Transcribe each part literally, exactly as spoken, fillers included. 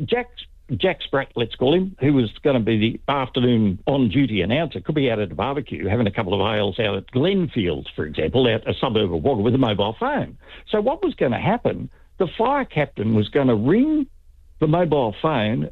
Jack, Jack Spratt, let's call him, who was going to be the afternoon on-duty announcer, could be out at a barbecue having a couple of ales out at Glenfields, for example, out a suburb of Wagga with a mobile phone. So what was going to happen, the fire captain was going to ring the mobile phone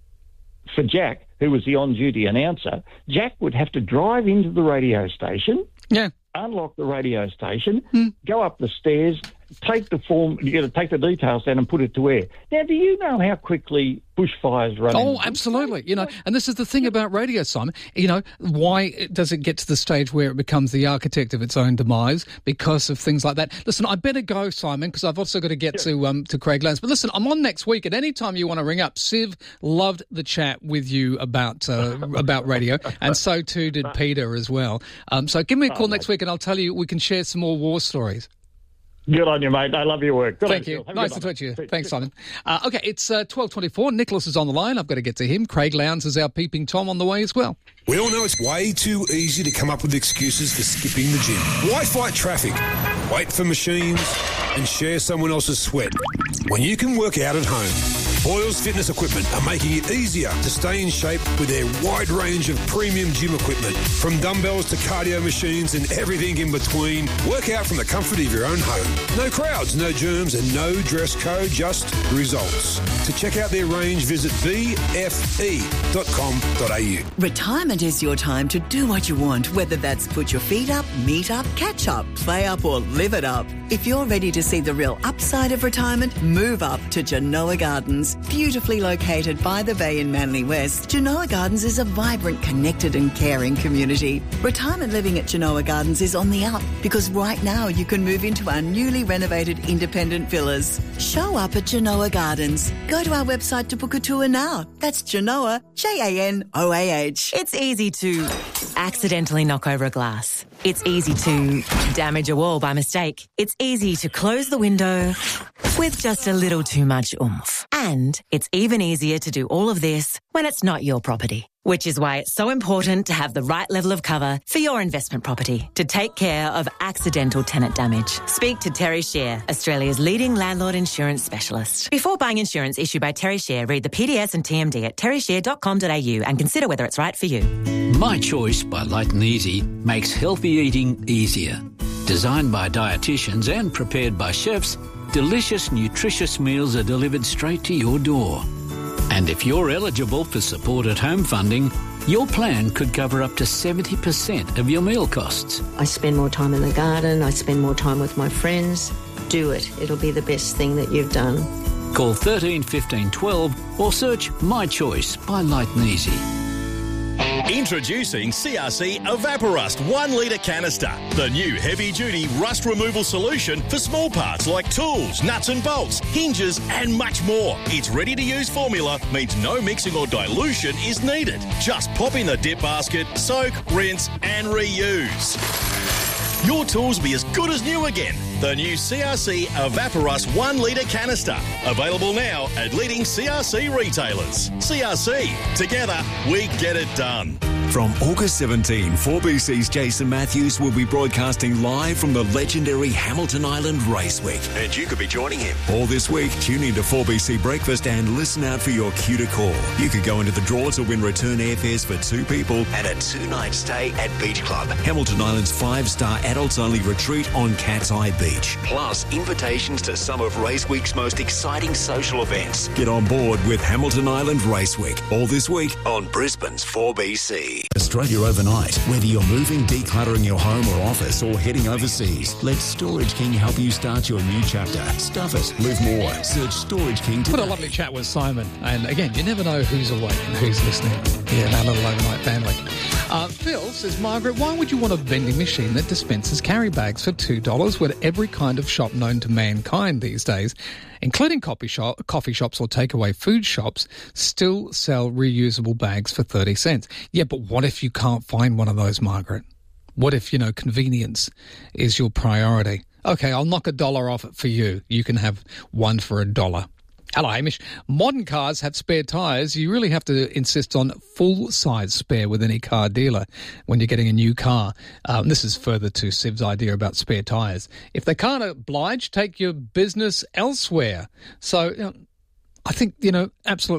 for Jack, who was the on-duty announcer. Jack would have to drive into the radio station, yeah, unlock the radio station, mm. go up the stairs, take the form, you got to take the details down and put it to air. Now, do you know how quickly bushfires run? Oh, absolutely. You know, and this is the thing about radio, Simon. You know, why does it get to the stage where it becomes the architect of its own demise? Because of things like that. Listen, I better go, Simon, because I've also got to get yeah. to um to Craig Lowndes. But listen, I'm on next week, and any time you want to ring up, Siv loved the chat with you about uh, about radio, and so too did Peter as well. Um, so give me a call oh, next mate. week, and I'll tell you we can share some more war stories. Good on you, mate. I love your work. Good Thank you. Nice to talk to you. Thanks, Simon. Uh, okay, it's uh, twelve twenty-four. Nicholas is on the line. I've got to get to him. Craig Lowndes is our peeping Tom on the way as well. We all know it's way too easy to come up with excuses for skipping the gym. Why fight traffic, wait for machines, and share someone else's sweat when you can work out at home? Boyles Fitness Equipment are making it easier to stay in shape with their wide range of premium gym equipment. From dumbbells to cardio machines and everything in between, work out from the comfort of your own home. No crowds, no germs and no dress code, just results. To check out their range, visit b f e dot com dot a u. Retirement is your time to do what you want, whether that's put your feet up, meet up, catch up, play up or live it up. If you're ready to see the real upside of retirement, move up to Genoa Gardens. Beautifully located by the bay in Manly West, Genoa Gardens is a vibrant, connected and caring community. Retirement living at Genoa Gardens is on the up because right now you can move into our newly renovated independent villas. Show up at Genoa Gardens. Go to our website to book a tour now. That's Genoa, J A N O A H. It's easy to accidentally knock over a glass. It's easy to damage a wall by mistake. It's easy to close the window with just a little too much oomph. And it's even easier to do all of this when it's not your property. Which is why it's so important to have the right level of cover for your investment property to take care of accidental tenant damage. Speak to Terry Share, Australia's leading landlord insurance specialist. Before buying insurance issued by Terry Share, read the P D S and T M D at terry share dot com dot a u and consider whether it's right for you. My Choice by Light and Easy makes healthy eating easier. Designed by dietitians and prepared by chefs, delicious, nutritious meals are delivered straight to your door. And if you're eligible for supported home funding, your plan could cover up to seventy percent of your meal costs. I spend more time in the garden, I spend more time with my friends. Do it. It'll be the best thing that you've done. Call thirteen fifteen twelve or search My Choice by Light and Easy. Introducing C R C Evaporust one litre canister, the new heavy-duty rust removal solution for small parts like tools, nuts and bolts, hinges and much more. Its ready-to-use formula means no mixing or dilution is needed. Just pop in the dip basket, soak, rinse and reuse. Your tools will be as good as new again. The new C R C Evaporust one litre canister. Available now at leading C R C retailers. C R C. Together, we get it done. From August seventeenth, four B C's Jason Matthews will be broadcasting live from the legendary Hamilton Island Race Week. And you could be joining him. All this week, tune into four B C Breakfast and listen out for your cue to call. You could go into the draw to win return airfares for two people and a two-night stay at Beach Club, Hamilton Island's five-star adults-only retreat on Cat's Eye Beach. Plus, invitations to some of Race Week's most exciting social events. Get on board with Hamilton Island Race Week. All this week on Brisbane's four B C. Australia overnight. Whether you're moving, decluttering your home or office, or heading overseas, let Storage King help you start your new chapter. Stuff it. Live more. Search Storage King today. What a lovely chat with Simon. And again, you never know who's awake and who's listening. Yeah, our little overnight family. Uh, Phil says, Margaret, why would you want a vending machine that dispenses carry bags for two dollars when every kind of shop known to mankind these days, including coffee, shop, coffee shops or takeaway food shops, still sell reusable bags for thirty cents? Yeah, but what if you can't find one of those, Margaret? What if, you know, convenience is your priority? Okay, I'll knock a dollar off it for you. You can have one for a dollar. Hello, Hamish. Modern cars have spare tyres. You really have to insist on full-size spare with any car dealer when you're getting a new car. Um, this is further to Siv's idea about spare tyres. If they can't oblige, take your business elsewhere. So, you know, I think, you know, absolutely.